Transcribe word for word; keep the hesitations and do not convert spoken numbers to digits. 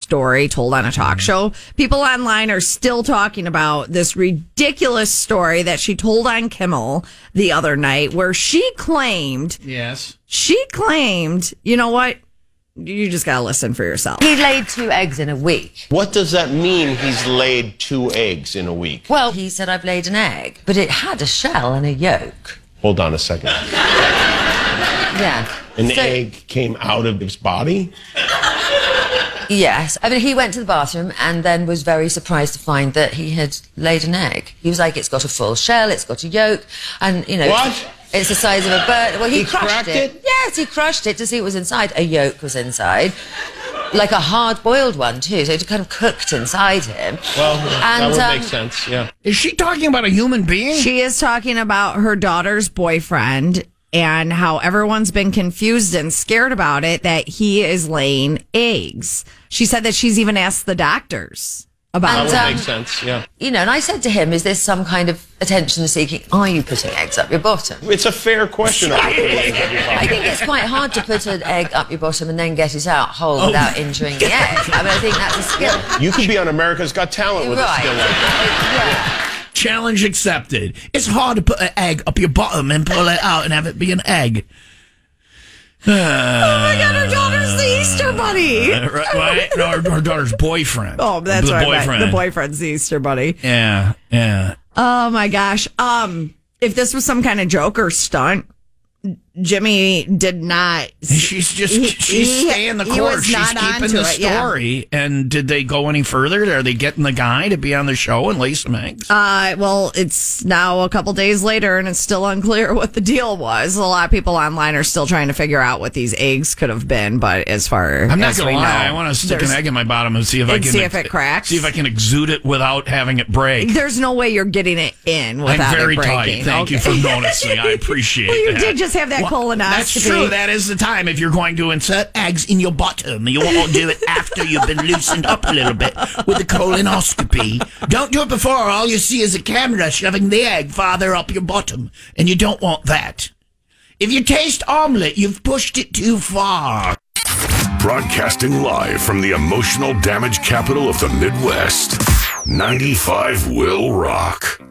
story told on a talk show. People online are still talking about this ridiculous story that she told on Kimmel the other night where she claimed, yes, she claimed, you know what? You just got to listen for yourself. He laid two eggs in a week. What does that mean, he's laid two eggs in a week? Well, he said, I've laid an egg, but it had a shell and a yolk. Hold on a second. Yeah. An so, egg came out of his body? Yes. I mean, he went to the bathroom and then was very surprised to find that he had laid an egg. He was like, it's got a full shell, it's got a yolk, and, you know... What? It's the size of a bird. Well, he, he crushed it. it. Yes, he crushed it to see what was inside. A yolk was inside. Like a hard-boiled one, too. So it kind of cooked inside him. Well, and, that would um, make sense, yeah. Is she talking about a human being? She is talking about her daughter's boyfriend and how everyone's been confused and scared about it, that he is laying eggs. She said that she's even asked the doctors about That it. would um, make sense, yeah. You know, and I said to him, is this some kind of attention-seeking? Are you putting eggs up your bottom? It's a fair question. I think it's quite hard to put an egg up your bottom and then get it out whole without injuring the egg. I mean, I think that's a skill. You could be on America's Got Talent with Right. a skill like that. Yeah. Challenge accepted. It's hard to put an egg up your bottom and pull it out and have it be an egg. Oh my God, her daughter's the Easter Bunny. Uh, right, right? No, her, her daughter's boyfriend. Oh, that's the right. boyfriend. The boyfriend's the Easter Bunny. Yeah, yeah. Oh my gosh. Um, if this was some kind of joke or stunt, Jimmy did not. She's just he- she's he- staying the he course. was She's not keeping onto the it, yeah. story. And did they go any further? Are they getting the guy to be on the show and lay some eggs? Uh, well, it's now a couple days later, and it's still unclear what the deal was. A lot of people online are still trying to figure out what these eggs could have been. But as far I'm not as gonna we lie. know, I want to stick an there's- egg in my bottom and see if I and can see if it cracks. See if I can exude it without having it break. There's no way you're getting it in without I'm very it tight. breaking. Thank Okay. you for noticing. I appreciate Well, you that. did just have that colonoscopy. That's true. That is the time if you're going to insert eggs in your bottom. You want to do it after you've been loosened up a little bit with the colonoscopy. Don't do it before. All you see is a camera shoving the egg farther up your bottom, and you don't want that. If you taste omelet, you've pushed it too far. Broadcasting live from the emotional damage capital of the Midwest, ninety-five Will Rock.